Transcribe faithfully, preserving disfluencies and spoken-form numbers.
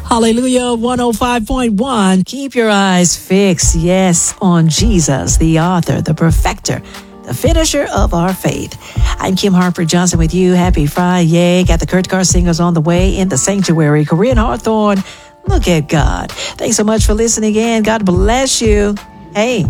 Hallelujah, one oh five point one. Keep your eyes fixed, yes, on Jesus, the author, the perfecter, the finisher of our faith. I'm Kim Harper Johnson with you. Happy Friday. Got the Kurt Carr singers on the way in the sanctuary. Corinne Hawthorne, look at God. Thanks so much for listening in. God bless you. Hey.